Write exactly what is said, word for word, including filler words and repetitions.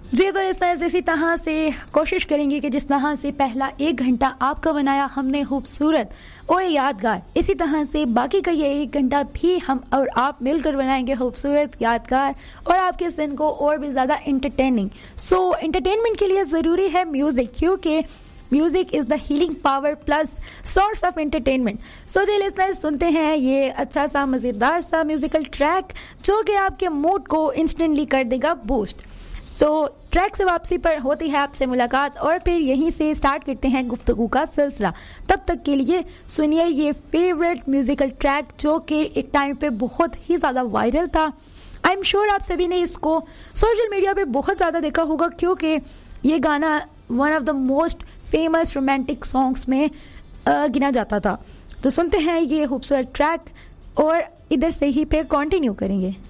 जी तो लिसनर्स, इसी तरह से कोशिश करेंगे कि जिस तरह से पहला एक घंटा आपका बनाया हमने खूबसूरत और यादगार, इसी तरह से बाकी का ये एक घंटा भी हम और आप मिलकर बनाएंगे खूबसूरत, यादगार और आपके इस दिन को और भी ज़्यादा इंटरटेनिंग। सो एंटरटेनमेंट के लिए ज़रूरी है म्यूज़िक, क्योंकि music is the healing power plus source of entertainment. So ji listeners, सुनते हैं ये अच्छा सा मज़ेदार सा म्यूजिकल ट्रैक जो कि आपके मूड को इंस्टेंटली कर देगा बूस्ट। सो so, ट्रैक से वापसी पर होती है आपसे मुलाकात और फिर यहीं से स्टार्ट करते हैं गुफ्तगू का सिलसिला। तब तक के लिए सुनिए ये फेवरेट म्यूजिकल ट्रैक जो कि एक टाइम पे बहुत ही ज़्यादा वायरल था। आई एम श्योर आप सभी ने इसको सोशल मीडिया पे बहुत ज़्यादा देखा होगा, क्योंकि ये गाना one of the most famous romantic songs में uh, गिना जाता था। तो सुनते हैं ये खूबसूरत ट्रैक और इधर से ही फिर कंटिन्यू करेंगे।